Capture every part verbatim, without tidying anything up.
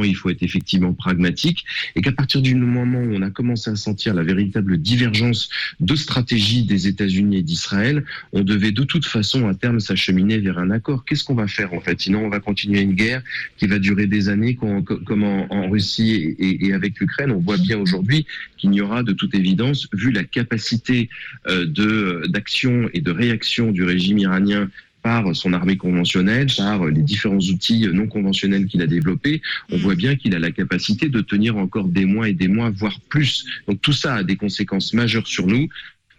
il faut être effectivement pragmatique et qu'à partir du moment où on a commencé à sentir la véritable divergence de stratégie des États-Unis et d'Israël, on devait de toute façon à terme s'acheminer vers un accord. Qu'est-ce qu'on va faire en fait? Sinon, on va continuer une guerre qui va durer des années, comme en, en Russie et, et avec l'Ukraine. On voit bien aujourd'hui qu'il n'y aura de toute évidence, vu la capacité euh, de d'action et de réaction du régime iranien par son armée conventionnelle, par les différents outils non conventionnels qu'il a développés, on voit bien qu'il a la capacité de tenir encore des mois et des mois, voire plus. Donc tout ça a des conséquences majeures sur nous.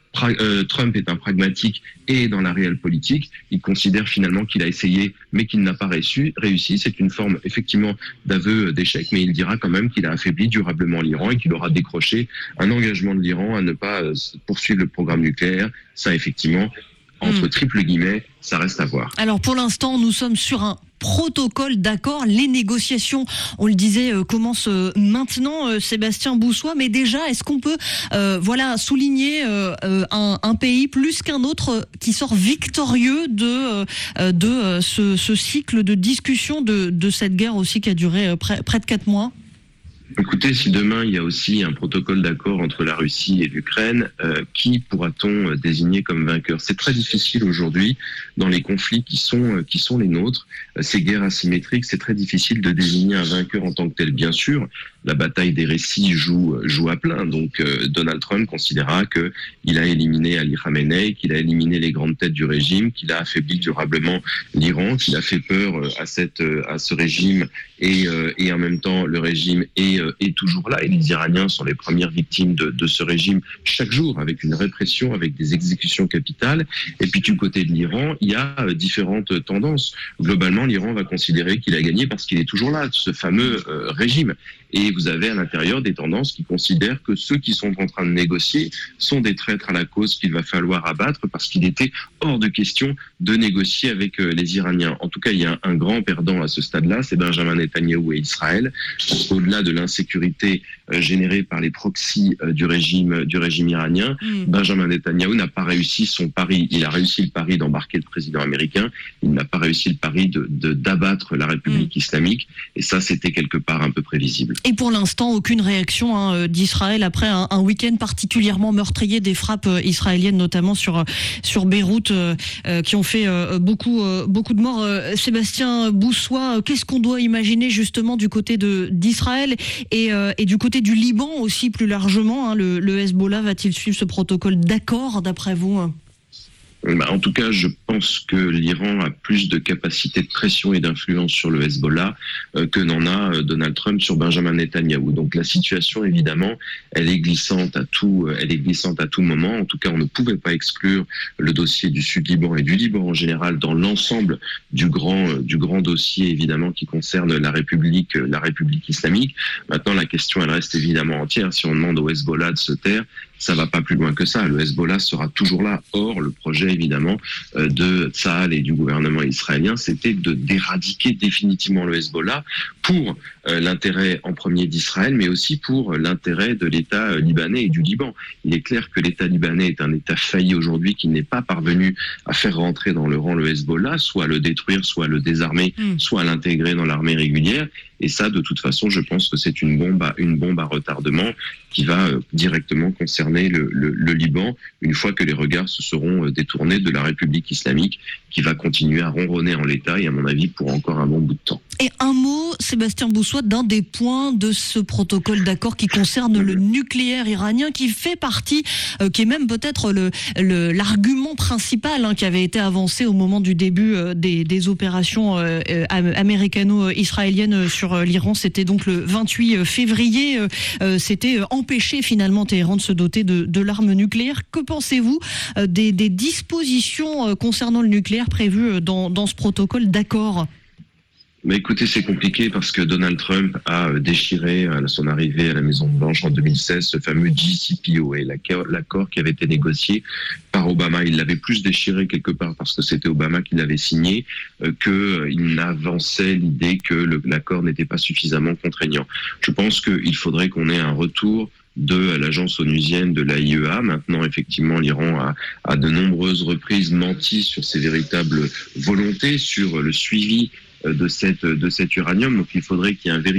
Trump est un pragmatique et dans la réelle politique, il considère finalement qu'il a essayé mais qu'il n'a pas réussi. réussi. C'est une forme effectivement d'aveu d'échec, mais il dira quand même qu'il a affaibli durablement l'Iran et qu'il aura décroché un engagement de l'Iran à ne pas poursuivre le programme nucléaire. Ça effectivement, entre triple guillemets, ça reste à voir. Alors pour l'instant, nous sommes sur un protocole d'accord. Les négociations, on le disait, euh, commencent euh, maintenant, euh, Sébastien Boussois. Mais déjà, est-ce qu'on peut euh, voilà, souligner euh, un, un pays plus qu'un autre euh, qui sort victorieux de, euh, de euh, ce, ce cycle de discussion de, de cette guerre aussi qui a duré euh, près, près de quatre mois? Écoutez, si demain il y a aussi un protocole d'accord entre la Russie et l'Ukraine, euh, qui pourra-t-on désigner comme vainqueur? C'est très difficile aujourd'hui dans les conflits qui sont qui sont les nôtres, ces guerres asymétriques. C'est très difficile de désigner un vainqueur en tant que tel. Bien sûr, la bataille des récits joue joue à plein. Donc euh, Donald Trump considérera que il a éliminé Ali Khamenei, qu'il a éliminé les grandes têtes du régime, qu'il a affaibli durablement l'Iran, qu'il a fait peur à cette à ce régime et euh, et en même temps le régime est est toujours là et les Iraniens sont les premières victimes de, de ce régime chaque jour, avec une répression, avec des exécutions capitales. Et puis du côté de l'Iran, il y a différentes tendances. Globalement, l'Iran va considérer qu'il a gagné parce qu'il est toujours là, ce fameux euh, régime. Et vous avez à l'intérieur des tendances qui considèrent que ceux qui sont en train de négocier sont des traîtres à la cause qu'il va falloir abattre parce qu'il était hors de question de négocier avec les Iraniens. En tout cas, il y a un grand perdant à ce stade-là, c'est Benjamin Netanyahou et Israël. Au-delà de l'insécurité générée par les proxys du régime, du régime iranien, mmh. Benjamin Netanyahou n'a pas réussi son pari. Il a réussi le pari d'embarquer le président américain. Il n'a pas réussi le pari de, de, d'abattre la République mmh. islamique. Et ça, c'était quelque part un peu prévisible. Et pour l'instant, aucune réaction hein, d'Israël après un, un week-end particulièrement meurtrier des frappes israéliennes, notamment sur sur Beyrouth, euh, qui ont fait euh, beaucoup euh, beaucoup de morts. Euh, Sébastien Boussois, qu'est-ce qu'on doit imaginer justement du côté de d'Israël et euh, et du côté du Liban aussi plus largement hein, le, le Hezbollah va-t-il suivre ce protocole d'accord d'après vous? En tout cas, je pense que l'Iran a plus de capacité de pression et d'influence sur le Hezbollah euh, que n'en a euh, Donald Trump sur Benjamin Netanyahou. Donc la situation, évidemment, elle est glissante à tout, elle est glissante à tout moment. En tout cas, on ne pouvait pas exclure le dossier du Sud-Liban et du Liban en général dans l'ensemble du grand, euh, du grand dossier, évidemment, qui concerne la République, euh, la République islamique. Maintenant, la question, elle reste évidemment entière. Si on demande au Hezbollah de se taire, ça va pas plus loin que ça. Le Hezbollah sera toujours là. Or, le projet, évidemment, de Tsahal et du gouvernement israélien, c'était de d'éradiquer définitivement le Hezbollah pour euh, l'intérêt en premier d'Israël, mais aussi pour l'intérêt de l'État libanais et du Liban. Il est clair que l'État libanais est un État failli aujourd'hui qui n'est pas parvenu à faire rentrer dans le rang le Hezbollah, soit à le détruire, soit à le désarmer, mmh. soit à l'intégrer dans l'armée régulière. Et ça, de toute façon, je pense que c'est une bombe à, une bombe à retardement qui va euh, directement concerner le, le, le Liban une fois que les regards se seront euh, détournés de la République islamique qui va continuer à ronronner en l'état et à mon avis pour encore un bon bout de temps. Et un mot, Sébastien Boussois, d'un des points de ce protocole d'accord qui concerne le nucléaire iranien, qui fait partie, euh, qui est même peut-être le, le, l'argument principal hein, qui avait été avancé au moment du début euh, des, des opérations euh, américano-israéliennes sur euh, l'Iran. C'était donc le vingt-huit février. Euh, c'était euh, empêcher finalement Téhéran de se doter de, de l'arme nucléaire. Que pensez-vous euh, des, des dispositions euh, concernant le nucléaire prévues dans, dans ce protocole d'accord ? Mais écoutez, c'est compliqué parce que Donald Trump a déchiré à son arrivée à la Maison-Blanche en deux mille seize ce fameux J C P O A, l'accord qui avait été négocié par Obama. Il l'avait plus déchiré quelque part parce que c'était Obama qui l'avait signé qu'il n'avançait l'idée que le, l'accord n'était pas suffisamment contraignant. Je pense qu'il faudrait qu'on ait un retour de l'agence onusienne de l'A I E A. Maintenant, effectivement, l'Iran a, a de nombreuses reprises menti sur ses véritables volontés, sur le suivi de cette de cet uranium. Donc il faudrait qu'il y ait un véritable